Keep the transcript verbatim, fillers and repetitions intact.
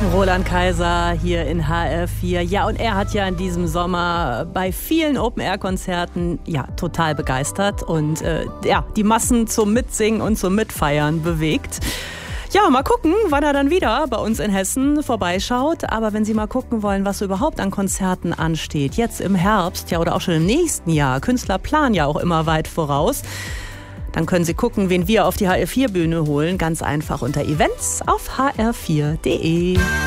Roland Kaiser hier in H R vier. Ja, und er hat ja in diesem Sommer bei vielen Open-Air-Konzerten ja total begeistert und äh, ja, die Massen zum Mitsingen und zum Mitfeiern bewegt. Ja, mal gucken, wann er dann wieder bei uns in Hessen vorbeischaut. Aber wenn Sie mal gucken wollen, was überhaupt an Konzerten ansteht, jetzt im Herbst, ja, oder auch schon im nächsten Jahr, Künstler planen ja auch immer weit voraus, dann können Sie gucken, wen wir auf die H R vier Bühne holen. Ganz einfach unter Events auf h r vier punkt de.